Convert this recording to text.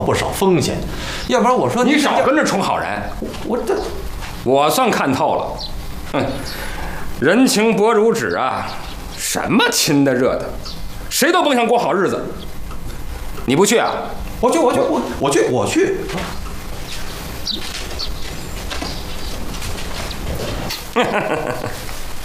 不少风险，要不然我说你少跟着充好人。我算看透了，哼，人情薄如纸啊，什么亲的热的，谁都甭想过好日子。你不去啊？ 我去。